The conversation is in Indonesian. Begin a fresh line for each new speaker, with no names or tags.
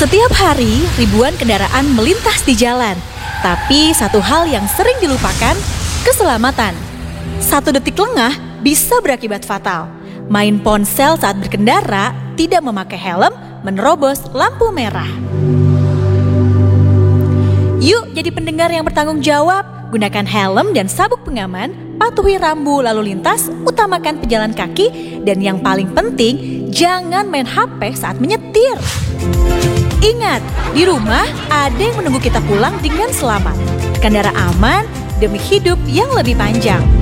Setiap hari, ribuan kendaraan melintas di jalan. Tapi satu hal yang sering dilupakan, keselamatan. 1 detik lengah bisa berakibat fatal. Main ponsel saat berkendara, tidak memakai helm, menerobos lampu merah. Yuk jadi pendengar yang bertanggung jawab, gunakan helm dan sabuk pengaman, patuhi rambu lalu lintas, utamakan pejalan kaki, dan yang paling penting, jangan main HP saat menyetir. Ingat, di rumah ada yang menunggu kita pulang dengan selamat. Kendara aman demi hidup yang lebih panjang.